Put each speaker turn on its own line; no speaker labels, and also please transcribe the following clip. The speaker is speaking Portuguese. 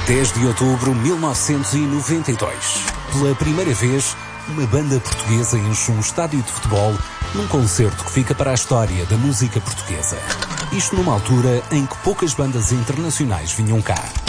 10 de outubro de 1992. Pela primeira vez, uma banda portuguesa enche um estádio de futebol num concerto que fica para a história da música portuguesa. Isto numa altura em que poucas bandas internacionais vinham cá.